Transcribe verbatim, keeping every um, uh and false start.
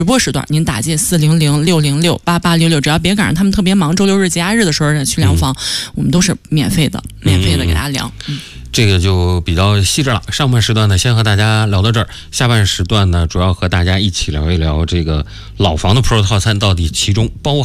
直播时段，您打进四零零六零六八八六六，只要别赶上他们特别忙，周六日节假日的时候去量房，嗯、我们都是免费的，免费的给大家量。嗯， 这个就比较细致了。上半时段呢，先和大家聊到这儿，下半时段呢，主要和大家一起聊一聊这个老房的 Pro 套餐到底其中包含